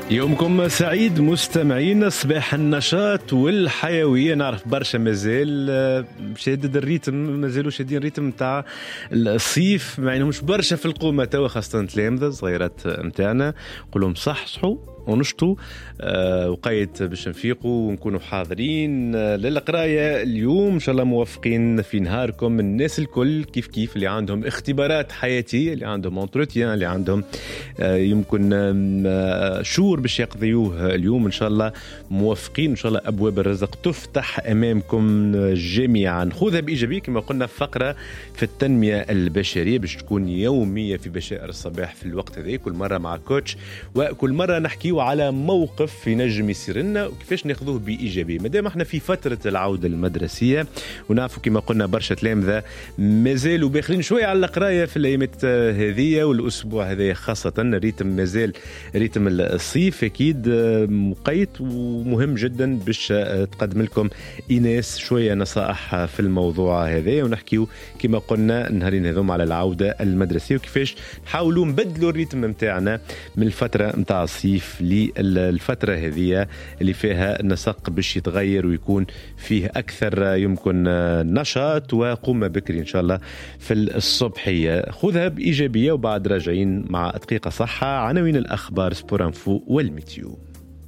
يومكم سعيد مستمعين. صباح النشاط والحيوية. نعرف برشا مازال شادد الريتم، مازالوا شادين الريتم متاع الصيف، ما عينهمش برشا في القومة توا، خاصة تلامذة صغيرات متاعنا. نقولهم صحوا ونشطوا وقيت باش نفيقوا ونكونوا حاضرين للقراية اليوم إن شاء الله، موفقين في نهاركم. الناس الكل كيف اللي عندهم اختبارات حياتية، اللي عندهم انتروتيان، اللي عندهم يمكن شور باش يقضيوه اليوم، إن شاء الله موفقين. إن شاء الله أبواب الرزق تفتح أمامكم جميعا. خذها بإيجابية كما قلنا، فقرة في التنمية البشرية باش تكون يومية في بشائر الصباح في الوقت هذا، كل مرة مع كوتش، وكل مرة نحكيو على موقف ينجم يصير لنا وكيفاش ناخذوه بإيجابية. مادام احنا في فترة العودة المدرسية، ونعرفوا كما قلنا برشا تلامذة مازالوا باخلين شوية على القراية في الأيامات هذه والأسبوع هذا خاصة. الريتم مازال ريتم الصيف أكيد مقيت ومهم جدا باش تقدم لكم إيناس شوية نصائح في الموضوع هذا، ونحكيو كما قلنا نهارين هذوم على العودة المدرسية وكيفاش نحاولوا نبدلوا الريتم متاعنا من الفترة متاع الصيف للفترة هذه اللي فيها نسق باش يتغير ويكون فيه أكثر يمكن نشاط وقومة بكري إن شاء الله في الصبحية. خذها بإيجابية وبعد راجعين مع دقيقة صحة، عناوين الأخبار، سبور انفو والميتيو.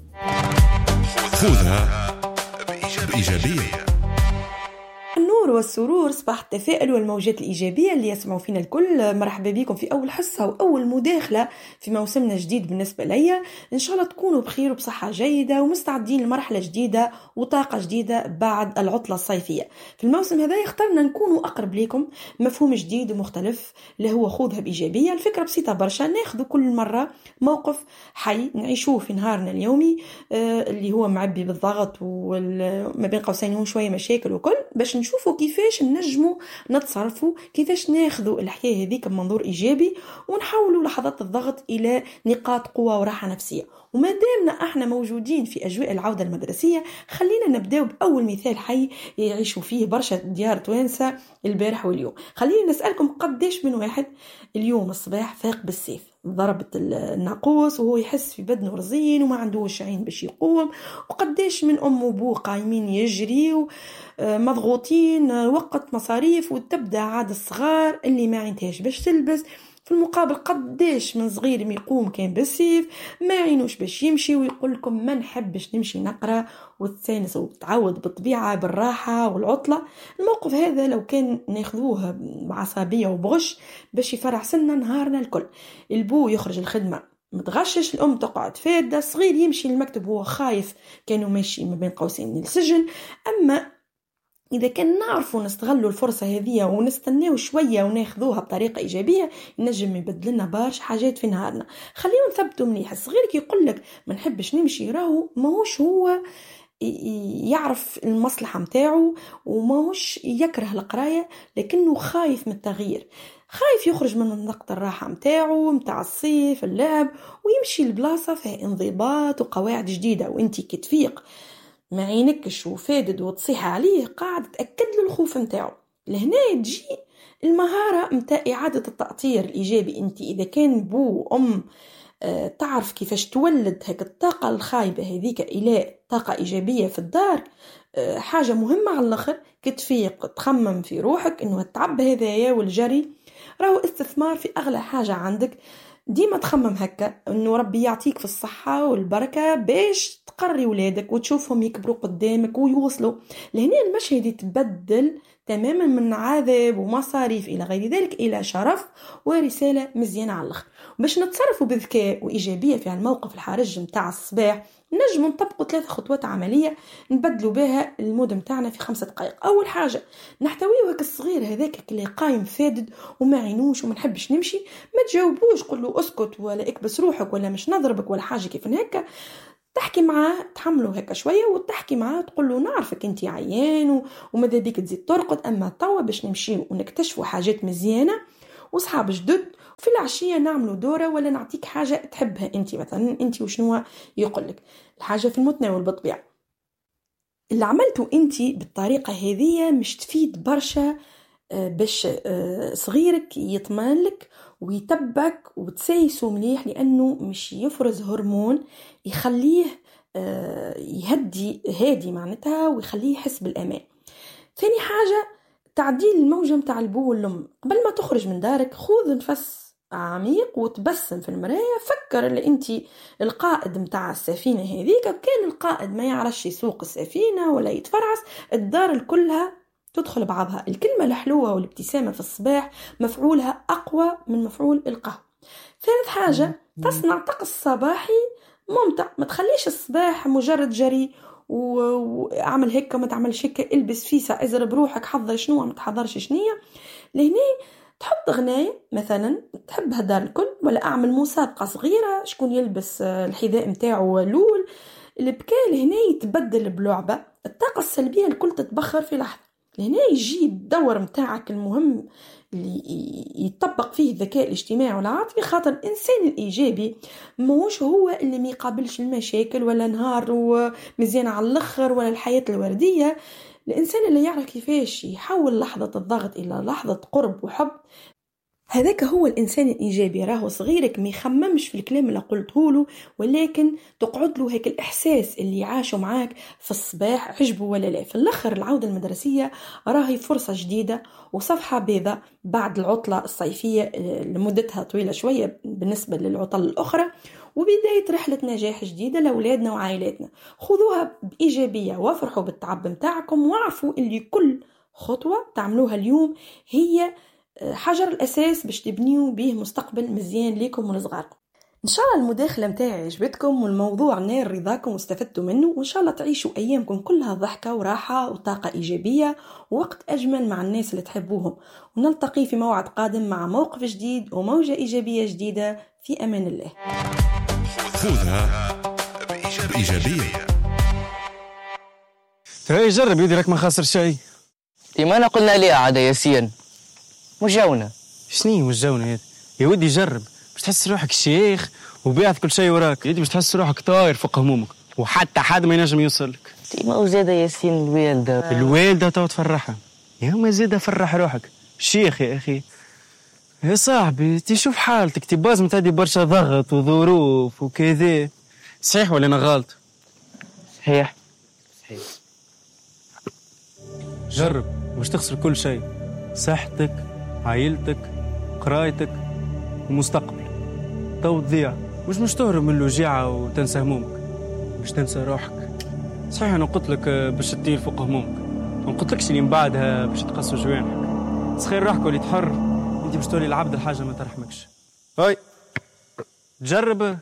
خذها بإيجابية. النور والسرور، صباح التفاؤل والموجات الإيجابية اللي يسمعوا فينا الكل. مرحبا بكم في أول حصة وأول مداخلة في موسمنا جديد. بالنسبة لي إن شاء الله تكونوا بخير وبصحة جيدة ومستعدين لمرحلة جديدة وطاقة جديدة بعد العطلة الصيفية. في الموسم هذا اخترنا نكونوا أقرب لكم، مفهوم جديد ومختلف اللي هو خذها بإيجابية. الفكرة بسيطة برشا، ناخذ كل مرة موقف حي نعيشوه في نهارنا اليومي اللي هو معبي بالضغط وما بين قوسين شوية مشاكل وكل، باش نشوفوا كيفاش نجموا نتصرفوا، كيفاش ناخذوا الحياة هذيك بمنظور إيجابي، ونحولوا لحظات الضغط إلى نقاط قوة وراحة نفسية. وما دامنا احنا موجودين في أجواء العودة المدرسية، خلينا نبدأ بأول مثال حي يعيشوا فيه برشا ديار توانسة البارح واليوم. خلينا نسألكم قديش من واحد اليوم الصباح فاق بالسيف، ضربت الناقوس وهو يحس في بدنه رزين وما عندوش عين باش يقوم، وقديش من أم وأبوه قايمين يجري مضغوطين وقت مصاريف، وتبدأ عاد الصغار اللي ما عندهاش باش تلبس. في المقابل قديش من صغير ما يقوم كان بالسيف ما عينوش باش يمشي ويقول لكم ما نحبش نمشي نقرأ وتسانس وتعود بالطبيعة بالراحة والعطلة. الموقف هذا لو كان ناخذوه بعصبية وبغش باش يفرح سنة نهارنا الكل. البو يخرج الخدمة متغشش، الأم تقعد فادة، صغير يمشي المكتب وهو خايف كانوا ماشي ما بين قوسين السجن. أما إذا كان نعرفوا نستغلوا الفرصة هذه ونستناو شوية وناخذوها بطريقة إيجابية، نجم يبدلنا بارش حاجات في نهارنا. خلينا نثبتوا مليح. الصغير كي يقولك ما نحبش نمشي، راهو ماهوش هو يعرف المصلحة متاعه وماهوش يكره القراية، لكنه خايف من التغيير، خايف يخرج من منطقة الراحة متاعه متاع الصيف اللعب ويمشي لبلاصة فيها انضباط وقواعد جديدة. وانتي كتفيق ما عينكش وفادد وتصيح عليه، قاعد تأكد له الخوف متاعه. لهنا تجي المهارة متاع إعادة التأطير الإيجابي. انت إذا كان بو أم تعرف كيفاش تولد هيك الطاقة الخايبة هذيك إلى طاقة إيجابية في الدار، حاجة مهمة على الآخر. كتفيق تخمم في روحك إنه التعب هذايا والجري راهو استثمار في أغلى حاجة عندك. ديما تخمم هكا انه ربي يعطيك في الصحة والبركة باش تقري ولادك وتشوفهم يكبروا قدامك ويوصلوا. لهنا المشهد يتبدل تماما من عذاب ومصاريف الى غير ذلك الى شرف ورسالة مزيانة على الاخر. باش نتصرفوا بذكاء وايجابية في الموقف الحرج متاع الصباح، نجم نطبقوا 3 خطوات عملية نبدلوا بها المود متاعنا في 5 دقائق. أول حاجة نحتويه هيك الصغير هذاك اللي قايم فادد وما عينوش وما نحبش نمشي، ما تجاوبوش قل له اسكت ولا اكبس روحك ولا مش نضربك ولا حاجة كيف هكا. تحكي معاه، تحمله هكا شوية وتحكي معاه تقول له نعرفك انتي عيان وماذا بيك تزيد ترقد، أما توا باش نمشي ونكتشفوا حاجات مزيانة وصحاب جدد، وفي العشية نعملوا دورة ولا نعطيك حاجة تحبها انتي. مثلا انتي وشنو يقولك الحاجة في المتناول بالطبيعة. اللي عملته انتي بالطريقة هذه مش تفيد برشا باش صغيرك يطمن لك ويتبك وتسيسه مليح، لأنه مش يفرز هرمون يخليه يهدي هادي معناتها ويخليه يحس بالأمان. ثاني حاجة تعديل الموجة متاع البول واللم. قبل ما تخرج من دارك خذ نفس عميق وتبسم في المراية. فكر اللي انت القائد متاع السفينة هذيك، كان القائد ما يعرفش يسوق السفينة ولا يتفرعس، الدار كلها تدخل بعضها. الكلمة الحلوة والابتسامة في الصباح مفعولها أقوى من مفعول القهوة. ثالث حاجة تصنع طقس صباحي ممتع. ما تخليش الصباح مجرد جري وأعمل هيك وما تعملش هيك، البس فيسة ازر بروحك، حضر شنو ما تحضرش شنية. لهنا تحط غناية مثلا تحبها دار الكل، ولا أعمل مسابقة صغيرة شكون يلبس الحذاء متاعه لول. البكال هنا يتبدل بلعبة. الطاقة السلبية الكل تتبخر في لحظة. هنا يجي الدور متاعك المهم اللي يتطبق فيه الذكاء الاجتماعي والعاطفي، خاطر الإنسان الإيجابي موش هو اللي ما يقابلش المشاكل ولا نهار ومزيان على الآخر ولا الحياة الوردية. الإنسان اللي يعرف كيفاش يحول لحظة الضغط إلى لحظة قرب وحب، هذاك هو الإنسان الإيجابي. راهو صغيرك ما يخممش في الكلام اللي قلته له، ولكن تقعد له هيك الإحساس اللي عاشه معاك في الصباح عجبه ولا لا. في الآخر العودة المدرسية راهي فرصة جديدة وصفحة بيضاء بعد العطلة الصيفية لمدتها طويلة شوية بالنسبة للعطل الأخرى، وبداية رحلة نجاح جديدة لأولادنا وعائلاتنا. خذوها بإيجابية وافرحوا بالتعب متاعكم، واعرفوا اللي كل خطوة تعملوها اليوم هي حجر الأساس باش تبنيوا به مستقبل مزيان ليكم ولصغاركم. إن شاء الله المداخلة متاعي عجبتكم والموضوع نال رضاكم واستفدتوا منه، وإن شاء الله تعيشوا أيامكم كلها ضحكة وراحة وطاقة إيجابية ووقت أجمل مع الناس اللي تحبوهم. ونلتقي في موعد قادم مع موقف جديد وموجة إيجابية جديدة. في أمان الله. خذها بإيجابية. هاي جرب يدي راك ما خاسر شيء. ما أنا قلنا ليه عادة ياسين مش جونا. شني مش جونا هذا يا ودي؟ جرب باش تحس روحك شيخ وبيعث كل شيء وراك. يدي باش تحس روحك طاير فوق همومك وحتى حد ما ينجم يوصلك. ما هو زيادة ياسين الوالدة تو تفرحها يا ما زيادة فرح روحك شيخ يا أخي. يا صاحبي تشوف حالتك تبازم تادي برشا ضغط وظروف وكذا. صحيح ولا أنا غلط؟ صحيح. جرب مش تخسر كل شيء، صحتك عائلتك قرايتك ومستقبلك. تو تضيع مش تهرب من الوجيعة وتنسى همومك، مش تنسى روحك. صحيح أنا قلت لك باش تطير فوق همومك، ما قلتلكش اللي من بعدها باش تقصوا جوانحك. تخيل روحك ولي تحر، انت باش تولي العبد الحاجة ما ترحمكش. هاي تجرب.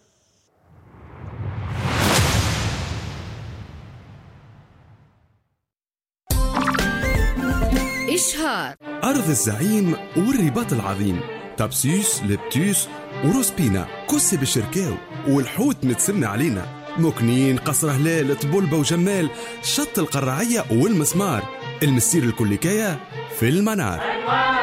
إشهار أرض الزعيم والرباط العظيم، تابسوس لبتوس وروسبينا كسي بالشركاو، والحوت متسمى علينا، مكنين قصر هلال طبولبة وجمال، شط القرعية والمسمار، المسير الكليكية في المنار.